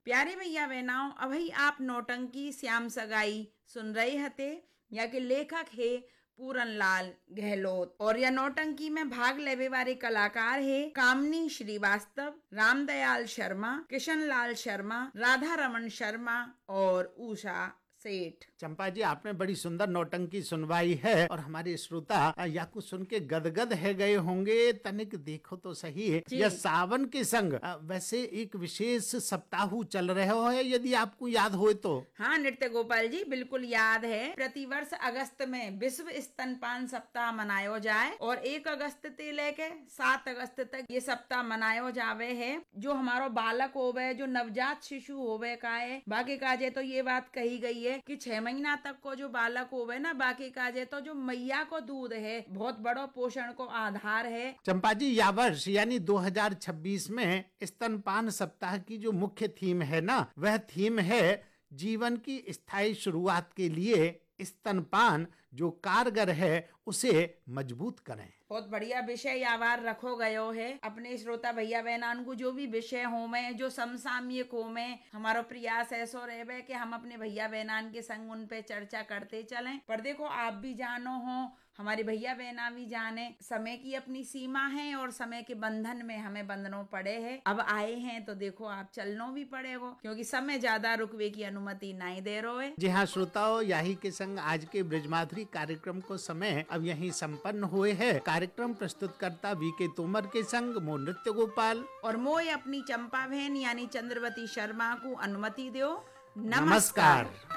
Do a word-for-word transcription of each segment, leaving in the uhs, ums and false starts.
प्यारे भैया बहनाओं, अभी आप नौटंकी श्याम सगाई सुन रहे हते। या के लेखक है पूरन लाल गहलोत और यह नौटंकी में भाग लेवे वाले कलाकार है कामनी श्रीवास्तव, रामदयाल शर्मा, किशन लाल शर्मा, राधा रमन शर्मा और उषा सेठ। चंपा जी, आपने बड़ी सुंदर नौटंकी सुनवाई है और हमारे श्रोता या कुछ सुन के गदगद है गए होंगे। तनिक देखो तो सही है, यह सावन के संग वैसे एक विशेष सप्ताह चल रहे हो है, यदि आपको याद हो तो। हाँ नृत्य गोपाल जी, बिल्कुल याद है। प्रतिवर्ष अगस्त में विश्व स्तनपान सप्ताह मनायो जाए और एक अगस्त से लेके सात अगस्त तक ये सप्ताह मनायो जावे है। जो हमारो बालक होवे, जो नवजात शिशु होवे का है, बाकी काजे तो ये बात कही गई है कि छह महीना तक को जो बालक होवे ना, बाकी काजे तो जो मैया को दूध है बहुत बड़ो पोषण को आधार है। चंपा जी, या वर्ष यानी दो हज़ार छब्बीस में स्तनपान सप्ताह की जो मुख्य थीम है ना, वह थीम है जीवन की स्थायी शुरुआत के लिए स्तनपान जो कारगर है उसे मजबूत करें। बहुत बढ़िया विषय यावार रखो गयो है। अपने श्रोता भैया बहनान को जो भी विषय हो में, जो समसामयिक हो में, हमारा प्रयास ऐसो रहे कि हम अपने भैया बहनान के संग उन पे चर्चा करते चलें। पर देखो, आप भी जानो हो, हमारे भैया बहना भी जाने, समय की अपनी सीमा है और समय के बंधन में हमें बंधनों पड़े हैं। अब आए हैं तो देखो आप चलनो भी पड़ेगा, क्योंकि समय ज्यादा रुकवे की अनुमति नहीं दे रहो है। जी हाँ श्रोताओं, यही के संग आज के ब्रजमाधुरी कार्यक्रम को समय अब यही संपन्न हुए है। कार्यक्रम प्रस्तुत करता वी के तोमर के संग मो नृत्य गोपाल और मोय अपनी चंपा बहन यानी चंद्रवती शर्मा को अनुमति दो। नमस्कार, नमस्कार।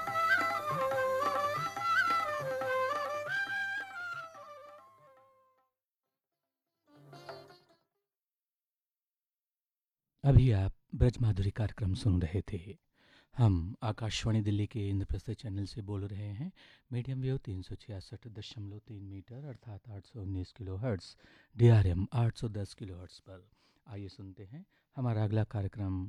अभी आप ब्रजमाधुरी कार्यक्रम सुन रहे थे। हम आकाशवाणी दिल्ली के इंद्रप्रस्थ चैनल से बोल रहे हैं। मीडियम वेव तीन सौ छियासठ दशमलव तीन मीटर अर्थात आठ सौ उन्नीस kilo hertz, D R M आठ सौ दस किलो हर्ट्स पर। आइए सुनते हैं हमारा अगला कार्यक्रम।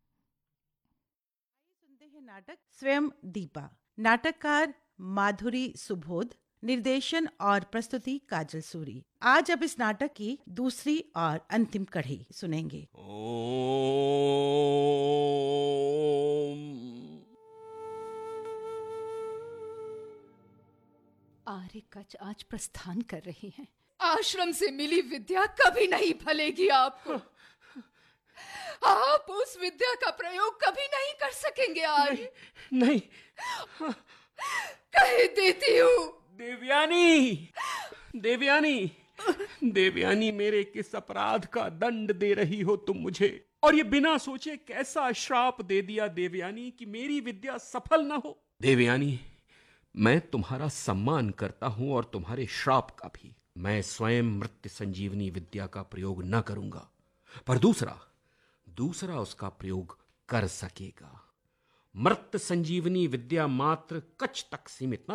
आइए सुनते हैं नाटक स्वयं दीपा। नाटककार माधुरी सुबोध, निर्देशन और प्रस्तुति काजल सूरी। आज अब इस नाटक की दूसरी और अंतिम कड़ी सुनेंगे। आर्य कच आज प्रस्थान कर रही हैं। आश्रम से मिली विद्या कभी नहीं फलेगी आपको। आप उस विद्या का प्रयोग कभी नहीं कर सकेंगे आर्य। नहीं, नहीं। कह देती हूँ। देवयानी, देवयानी, देवयानी, मेरे किस अपराध का दंड दे रही हो तुम मुझे? और ये बिना सोचे कैसा श्राप दे दिया देवयानी कि मेरी विद्या सफल न हो। देवयानी, मैं तुम्हारा सम्मान करता हूं और तुम्हारे श्राप का भी। मैं स्वयं मृत्यु संजीवनी विद्या का प्रयोग न करूंगा, पर दूसरा दूसरा उसका प्रयोग कर सकेगा। मृत्यु संजीवनी विद्या मात्र कच्छ तक सीमित न